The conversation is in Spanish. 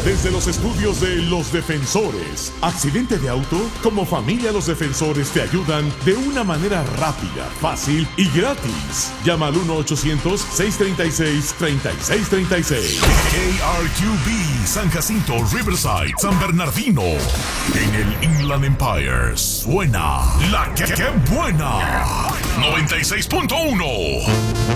Desde los estudios de Los Defensores. ¿Accidente de auto? Como familia Los Defensores te ayudan de una manera rápida, fácil y gratis. Llama al 1-800-636-3636. KRQB, San Jacinto, Riverside, San Bernardino. En el Inland Empire suena La que buena. 96.1.